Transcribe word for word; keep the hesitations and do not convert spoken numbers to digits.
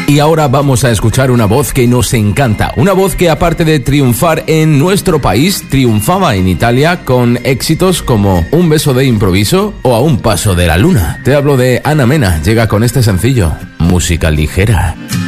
Y ahora vamos a escuchar una voz que nos encanta. Una voz que, aparte de triunfar en nuestro país, triunfaba en Italia con éxitos como Un beso de improviso o A un paso de la luna. Te hablo de Ana Mena. Llega con este sencillo, Música ligera.